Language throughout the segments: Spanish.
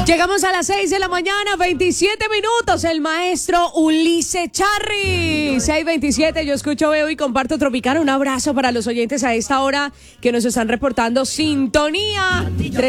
Llegamos a las 6 de la mañana, 27 minutos. El maestro Ulises Charri. 6:27, yo escucho, veo y comparto Tropicana. Un abrazo para los oyentes a esta hora que nos están reportando sintonía.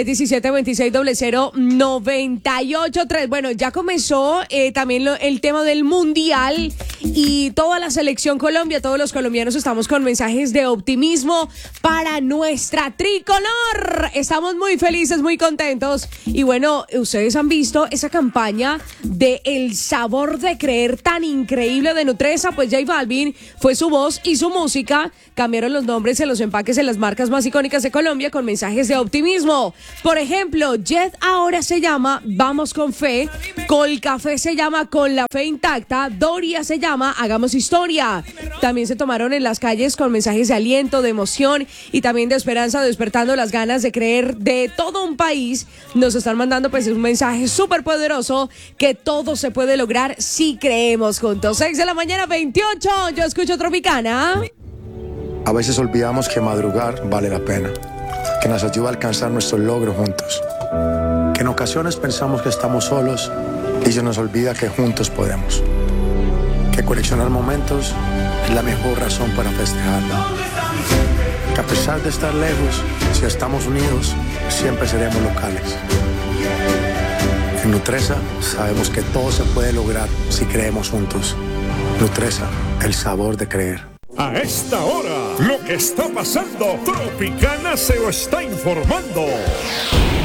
317-2600-983. Bueno, ya comenzó también el tema del Mundial y toda la selección Colombia. Todos los colombianos estamos con mensajes de optimismo para nuestra tricolor. Estamos muy felices, muy contentos. Y bueno, ustedes han visto esa campaña de El Sabor de Creer tan increíble de Nutresa. Pues J Balvin fue su voz y su música. Cambiaron los nombres en los empaques en las marcas más icónicas de Colombia con mensajes de optimismo. Por ejemplo, Jet ahora se llama Vamos con Fe, Colcafé se llama Con la Fe Intacta, Doria se llama Hagamos Historia. También se tomaron en las calles con mensajes de aliento, de emoción y también de esperanza, despertando las ganas de creer de todo un país. Nos están mandando pues un mensaje súper poderoso que todo se puede lograr si creemos juntos. 6 de la mañana, 28, yo escucho Tropicana. A veces olvidamos que madrugar vale la pena, que nos ayuda a alcanzar nuestros logros juntos, que en ocasiones pensamos que estamos solos y se nos olvida que juntos podemos, que coleccionar momentos es la mejor razón para festejarlo, que a pesar de estar lejos, si estamos unidos, siempre seremos locales. En Nutresa sabemos que todo se puede lograr si creemos juntos. Nutresa, el sabor de creer. A esta hora, lo que está pasando, Tropicana se lo está informando.